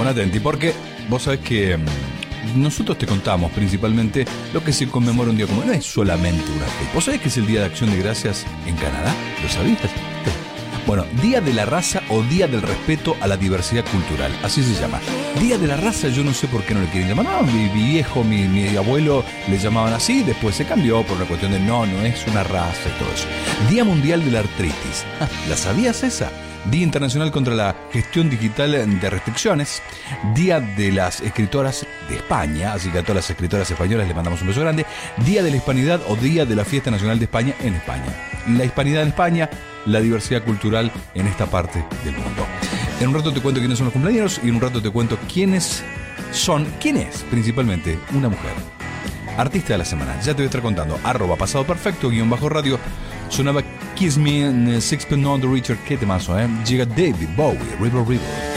buon attenti, porque vos sabés que nosotros te contamos principalmente lo que se conmemora un día como hoy. No es solamente una fe. ¿Vos sabés que es el Día de Acción de Gracias en Canadá? ¿Lo sabías? Bueno, Día de la Raza o Día del Respeto a la Diversidad Cultural, así se llama. Día de la Raza, yo no sé por qué no le quieren llamar. No, mi viejo, mi abuelo le llamaban así, después se cambió por la cuestión de no es una raza y todo eso. Día Mundial de la Artritis. ¿La sabías esa? Día Internacional contra la Gestión Digital de Restricciones. Día de las Escritoras de España, así que a todas las escritoras españolas les mandamos un beso grande. Día de la Hispanidad o Día de la Fiesta Nacional de España en España. La hispanidad en España, la diversidad cultural en esta parte del mundo. En un rato te cuento quiénes son los cumpleaños y en un rato te cuento quién es principalmente una mujer. Artista de la semana, ya te voy a estar contando. @pasado perfecto _radio. Sonaba Kiss Me en Sixpence None the Richer. Qué temazo, Llega David Bowie, River River.